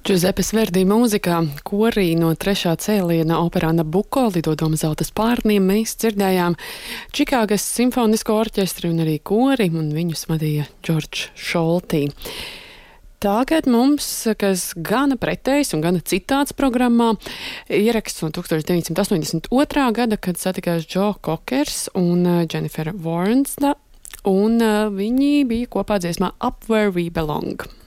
Džuzepes Verdī mūzikā korī no 3. cēliena operā Nabuko lidodoma zelta spārniem mēs dzirdējām Čikāgas simfonisko orķestri un arī kori, un viņus vadīja Džordžs Šoltī. Tagad mums, kas gana pretējs un gana citāds programmā, ieraksts no 1982. gada, kad satikās Džo Kokers un Jennifer Warnes, un viņi bija kopā dziesmā Up Where We Belong.